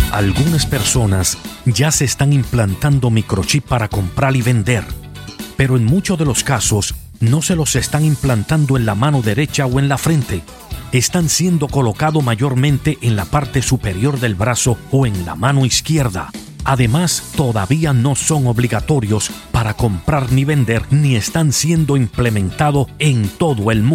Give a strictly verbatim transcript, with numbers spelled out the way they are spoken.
Algunas personas ya se están implantando microchip para comprar y vender, pero en muchos de los casos no se los están implantando en la mano derecha o en la frente. Están siendo colocados mayormente en la parte superior del brazo o en la mano izquierda. Además, todavía no son obligatorios para comprar ni vender, ni están siendo implementados en todo el mundo.